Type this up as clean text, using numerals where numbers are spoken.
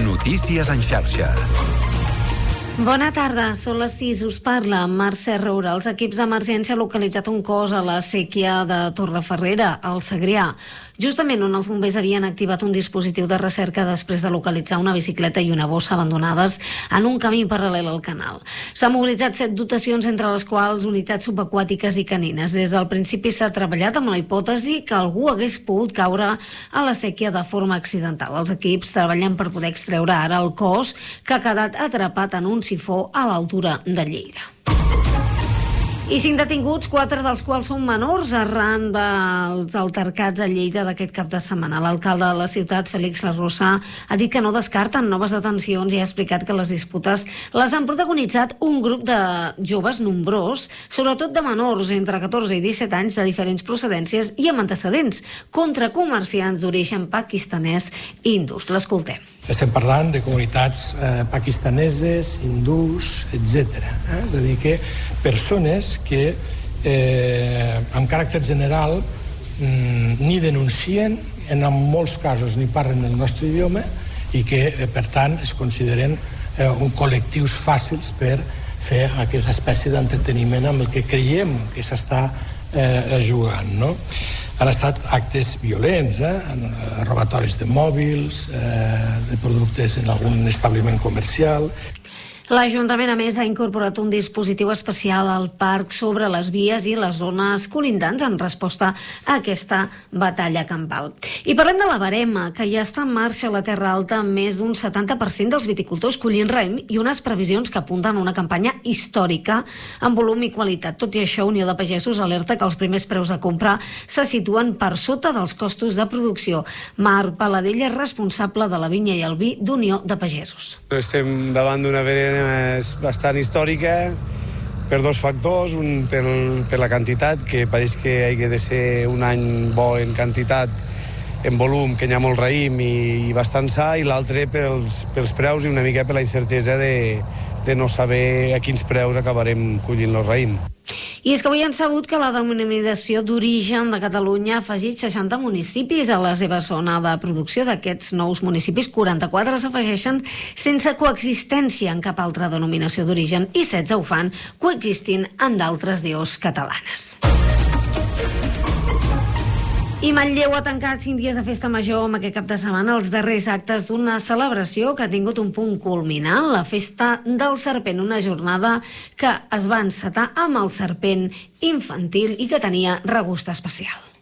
Notícies en xarxa. Bona tarda, són les 6, us parla Mercè Roura. Els equips d'emergència han localitzat un cos a la séquia de Torreferrera, al Segrià, justament on els bombers havien activat un dispositiu de recerca després de localitzar una bicicleta i una bossa abandonades en un camí paral·lel al canal. S'han mobilitzat 7 dotacions, entre les quals unitats subaquàtiques i canines. Des del principi s'ha treballat amb la hipòtesi que algú hagués pogut caure a la séquia de forma accidental. Els equips treballen per poder extreure ara el cos, que ha quedat atrapat en un sifó a l'altura de Lleida. I 5 detinguts, 4 dels quals són menors, arran dels altercats a Lleida d'aquest cap de setmana. L'alcalde de la ciutat, Félix Larrosa, ha dit que no descarten noves detencions i ha explicat que les disputes les han protagonitzat un grup de joves nombrós, sobretot de menors entre 14 i 17 anys de diferents procedències i amb antecedents, contra comerciants d'origen pakistanès i hindús. L'escoltem. Estem parlant de comunitats pakistaneses, hindús, etc. És a dir, que persones que amb caràcter general ni denuncien, en molts casos ni parlen el nostre idioma i que, per tant, es consideren col·lectius fàcils per fer aquesta espècie d'entreteniment amb el que creiem que s'està jugant, no? Han estat actes violents, robatoris de mòbils, de productes en algun establiment comercial. L'Ajuntament, a més, ha incorporat un dispositiu especial al parc sobre les vies i les zones colindants en resposta a aquesta batalla campal. I parlem de la barema, que ja està en marxa a la Terra Alta amb més d'un 70% dels viticultors collint raïm i unes previsions que apunten a una campanya històrica en volum i qualitat. Tot i això, Unió de Pagesos alerta que els primers preus de compra se situen per sota dels costos de producció. Marc Paladella és responsable de la vinya i el vi d'Unió de Pagesos. Estem davant d'una barema bastant històrica per dos factors, un per la quantitat, que pareix que hagi de ser un any bo en quantitat, en volum, que hi ha molt raïm i bastant sa, i l'altre pels preus i una mica per la incertesa de no saber a quins preus acabarem collint el raïm. I és que avui han sabut que la denominació d'origen de Catalunya ha afegit 60 municipis a la seva zona de producció. D'aquests nous municipis, 44 s'afegeixen sense coexistència en cap altra denominació d'origen i 16 ho fan coexistint amb d'altres DOs catalanes. I Manlleu ha tancat 5 dies de festa major amb aquest cap de setmana, els darrers actes d'una celebració que ha tingut un punt culminant, la festa del serpent, una jornada que es va encetar amb el serpent infantil i que tenia regust especial.